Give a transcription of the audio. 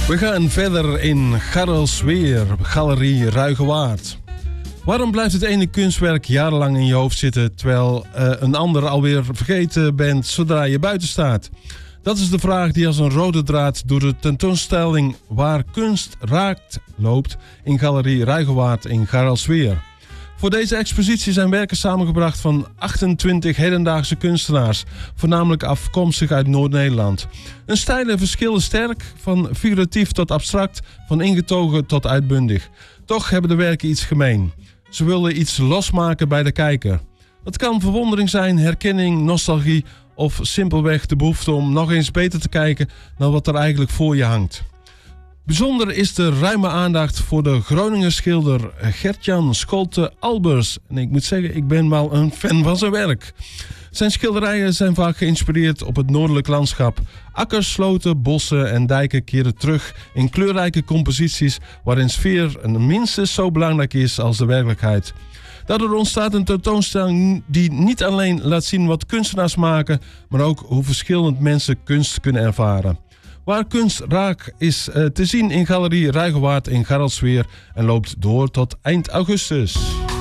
We gaan verder in Garrelsweer, Galerie Ruigewaard. Waarom blijft het ene kunstwerk jarenlang in je hoofd zitten, terwijl een ander alweer vergeten bent zodra je buiten staat? Dat is de vraag die als een rode draad door de tentoonstelling Waar kunst raakt loopt in Galerie Ruigewaard in Garrelsweer. Voor deze expositie zijn werken samengebracht van 28 hedendaagse kunstenaars, voornamelijk afkomstig uit Noord-Nederland. Hun stijlen verschillen sterk, van figuratief tot abstract, van ingetogen tot uitbundig. Toch hebben de werken iets gemeen. Ze willen iets losmaken bij de kijker. Dat kan verwondering zijn, herkenning, nostalgie of simpelweg de behoefte om nog eens beter te kijken naar wat er eigenlijk voor je hangt. Bijzonder is de ruime aandacht voor de Groninger schilder Gert-Jan Scholte-Albers. En ik moet zeggen, ik ben wel een fan van zijn werk. Zijn schilderijen zijn vaak geïnspireerd op het noordelijk landschap. Akkers, sloten, bossen en dijken keren terug in kleurrijke composities waarin sfeer minstens zo belangrijk is als de werkelijkheid. Daardoor ontstaat een tentoonstelling die niet alleen laat zien wat kunstenaars maken, maar ook hoe verschillend mensen kunst kunnen ervaren. Waar kunst raakt is te zien in Galerie Ruigewaard in Garrelsweer en loopt door tot eind augustus.